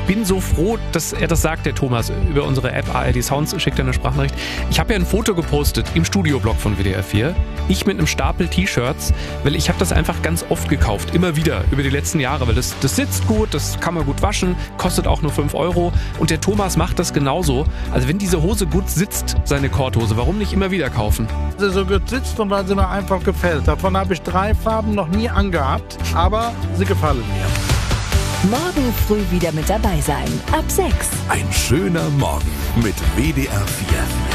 bin so froh, dass er das sagt, der Thomas, über unsere App ARD Sounds, schickt er eine Sprachnachricht. Ich habe ja ein Foto gepostet im Studioblog von WDR 4. Ich mit einem Stapel T-Shirts, weil ich habe das einfach ganz oft gekauft, immer wieder, über die letzten Jahre, weil das sitzt gut, das kann man gut waschen, kostet auch nur 5 Euro und der Thomas macht das genauso. Also wenn diese Hose gut sitzt, seine Korthose, warum nicht immer wieder kaufen? Sie so gut sitzt und weil sie mir einfach gefällt. Davon habe ich 3 Farben noch nie angehabt, aber sie gefallen mir. Morgen früh wieder mit dabei sein, ab 6. Ein schöner Morgen mit WDR 4.